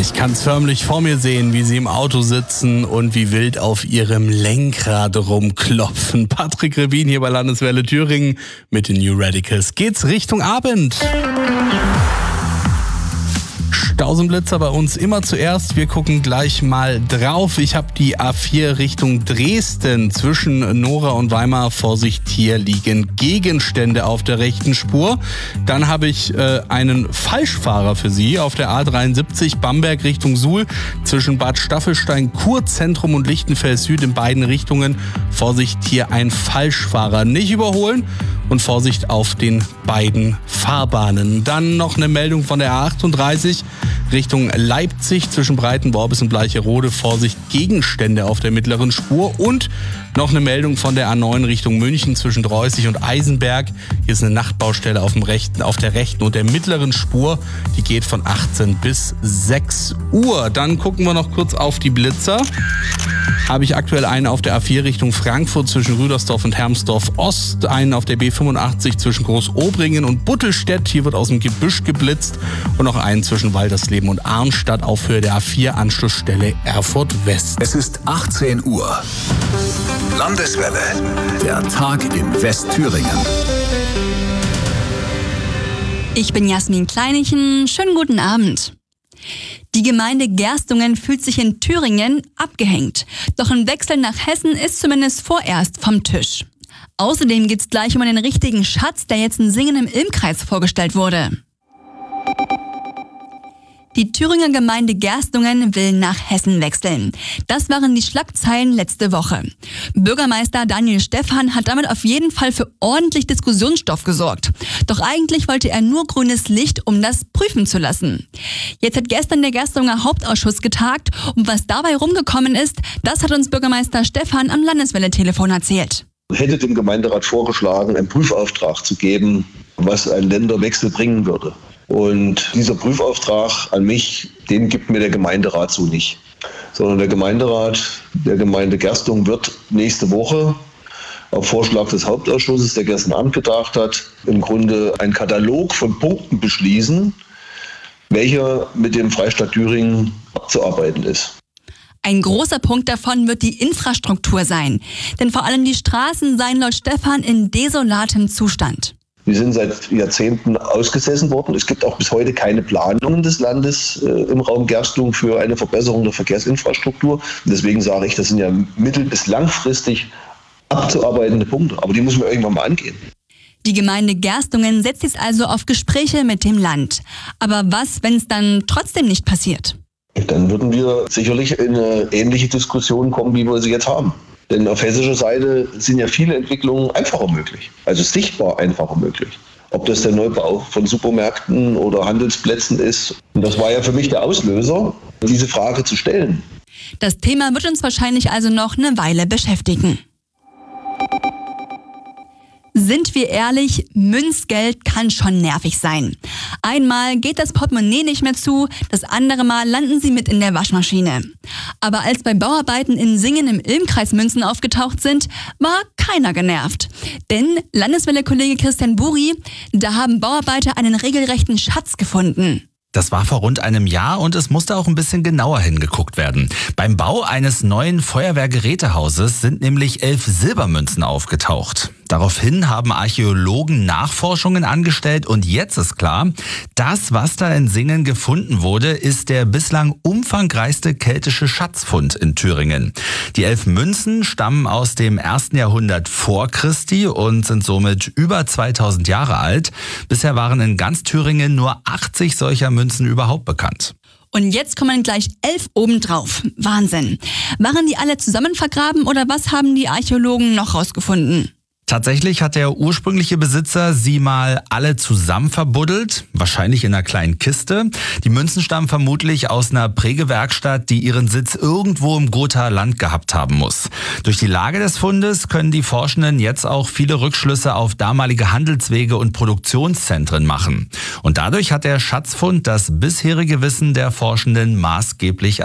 Ich kann es förmlich vor mir sehen, wie sie im Auto sitzen und wie wild auf ihrem Lenkrad rumklopfen. Patrick Revin hier bei Landeswelle Thüringen mit den New Radicals. Geht's Richtung Abend. Stausenblitzer bei uns immer zuerst. Wir gucken gleich mal drauf. Ich habe die A4 Richtung Dresden. Zwischen Nora und Weimar, Vorsicht, hier liegen Gegenstände auf der rechten Spur. Dann habe ich einen Falschfahrer für Sie auf der A73 Bamberg Richtung Suhl. Zwischen Bad Staffelstein, Kurzentrum und Lichtenfels Süd in beiden Richtungen. Vorsicht, hier ein Falschfahrer. Nicht überholen. Und Vorsicht auf den beiden Fahrbahnen. Dann noch eine Meldung von der A38 Richtung Leipzig zwischen Breitenworbis und Bleicherode. Vorsicht, Gegenstände auf der mittleren Spur. Und noch eine Meldung von der A9 Richtung München zwischen Dreußig und Eisenberg. Hier ist eine Nachtbaustelle auf der rechten und der mittleren Spur. Die geht von 18 bis 6 Uhr. Dann gucken wir noch kurz auf die Blitzer. Habe ich aktuell einen auf der A4 Richtung Frankfurt zwischen Rüdersdorf und Hermsdorf Ost, einen auf der B85 zwischen Großobringen und Buttelstedt, hier wird aus dem Gebüsch geblitzt, und noch einen zwischen Waldersleben und Arnstadt auf Höhe der A4 Anschlussstelle Erfurt West. Es ist 18 Uhr. Landeswelle, der Tag in Westthüringen. Ich bin Jasmin Kleinichen, schönen guten Abend. Die Gemeinde Gerstungen fühlt sich in Thüringen abgehängt. Doch ein Wechsel nach Hessen ist zumindest vorerst vom Tisch. Außerdem geht's gleich um einen richtigen Schatz, der jetzt in Singen im Ilmkreis vorgestellt wurde. Die Thüringer Gemeinde Gerstungen will nach Hessen wechseln. Das waren die Schlagzeilen letzte Woche. Bürgermeister Daniel Stephan hat damit auf jeden Fall für ordentlich Diskussionsstoff gesorgt. Doch eigentlich wollte er nur grünes Licht, um das prüfen zu lassen. Jetzt hat gestern der Gerstunger Hauptausschuss getagt und was dabei rumgekommen ist, das hat uns Bürgermeister Stephan am Landeswelle-Telefon erzählt. Hätte dem Gemeinderat vorgeschlagen, einen Prüfauftrag zu geben, was ein Länderwechsel bringen würde. Und dieser Prüfauftrag an mich, den gibt mir der Gemeinderat so nicht. Sondern der Gemeinderat der Gemeinde Gerstungen wird nächste Woche auf Vorschlag des Hauptausschusses, der gestern Abend getagt hat, im Grunde einen Katalog von Punkten beschließen, welcher mit dem Freistaat Thüringen abzuarbeiten ist. Ein großer Punkt davon wird die Infrastruktur sein. Denn vor allem die Straßen seien laut Stephan in desolatem Zustand. Wir sind seit Jahrzehnten ausgesessen worden. Es gibt auch bis heute keine Planungen des Landes im Raum Gerstungen für eine Verbesserung der Verkehrsinfrastruktur. Und deswegen sage ich, das sind ja mittel- bis langfristig abzuarbeitende Punkte. Aber die müssen wir irgendwann mal angehen. Die Gemeinde Gerstungen setzt jetzt also auf Gespräche mit dem Land. Aber was, wenn es dann trotzdem nicht passiert? Dann würden wir sicherlich in eine ähnliche Diskussion kommen, wie wir sie jetzt haben. Denn auf hessischer Seite sind ja viele Entwicklungen einfacher möglich, also sichtbar einfacher möglich. Ob das der Neubau von Supermärkten oder Handelsplätzen ist. Und das war ja für mich der Auslöser, diese Frage zu stellen. Das Thema wird uns wahrscheinlich also noch eine Weile beschäftigen. Sind wir ehrlich, Münzgeld kann schon nervig sein. Einmal geht das Portemonnaie nicht mehr zu, das andere Mal landen sie mit in der Waschmaschine. Aber als bei Bauarbeiten in Singen im Ilmkreis Münzen aufgetaucht sind, war keiner genervt. Denn Landeswelle-Kollege Christian Buri, da haben Bauarbeiter einen regelrechten Schatz gefunden. Das war vor rund einem Jahr und es musste auch ein bisschen genauer hingeguckt werden. Beim Bau eines neuen Feuerwehrgerätehauses sind nämlich 11 Silbermünzen aufgetaucht. Daraufhin haben Archäologen Nachforschungen angestellt und jetzt ist klar, das, was da in Singen gefunden wurde, ist der bislang umfangreichste keltische Schatzfund in Thüringen. Die 11 Münzen stammen aus dem 1. Jahrhundert vor Christi und sind somit über 2000 Jahre alt. Bisher waren in ganz Thüringen nur 80 solcher Münzen überhaupt bekannt. Und jetzt kommen gleich 11 obendrauf. Wahnsinn. Waren die alle zusammen vergraben oder was haben die Archäologen noch rausgefunden? Tatsächlich hat der ursprüngliche Besitzer sie mal alle zusammen verbuddelt, wahrscheinlich in einer kleinen Kiste. Die Münzen stammen vermutlich aus einer Prägewerkstatt, die ihren Sitz irgendwo im Gothaer Land gehabt haben muss. Durch die Lage des Fundes können die Forschenden jetzt auch viele Rückschlüsse auf damalige Handelswege und Produktionszentren machen. Und dadurch hat der Schatzfund das bisherige Wissen der Forschenden maßgeblich